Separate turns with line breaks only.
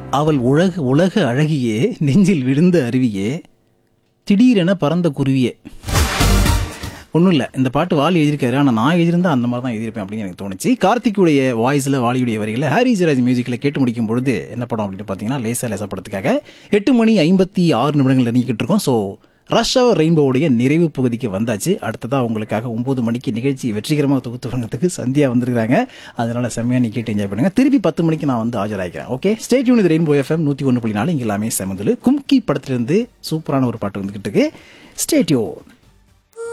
அவள் உலக அழகியே, நெஞ்சில் விழுந்த அருவியே, திடீரென பறந்த குருவியே. ஒன்றும் இல்லை, இந்த பாட்டு வாலி எழுதியிருக்காரு. ஆனால் நான் எழுதியிருந்தா அந்த மாதிரி தான் எழுதியிருப்பேன் அப்படின்னு எனக்கு தோணுச்சு. கார்த்திக்குடைய வாய்ஸில், வாலியுடைய வரிகளை ஹாரி ஜெயராஜ் மியூசிக்கில் கேட்டு முடிக்கும் பொழுது என்ன படம் அப்படின்னு பார்த்தீங்கன்னா, லேசா படத்துக்காக 8:56 நெருங்கிக்கிட்டு இருக்கோம். ஸோ ரஷ் அவர் ரெயின்போவுடைய நிறைவு பகுதிக்கு வந்தாச்சு. அடுத்ததாக உங்களுக்காக 9 மணிக்கு நிகழ்ச்சி வெற்றிகரமாக தொகுத்து வழங்கிறதுக்கு சந்தியா வந்துருக்காங்க. அதனால் செம்மையாக நீ கேட்டு என்ஜாய் பண்ணுங்கள். திருப்பி 10 மணிக்கு நான் வந்து ஆஜராகிறேன். Okay, stay tune with rainbow FM 101.4. இங்கே எல்லாமே செமந்துல கும்கி படத்திலிருந்து சூப்பரான ஒரு பாட்டு வந்துக்கிட்டு இருக்கு. Stay tune.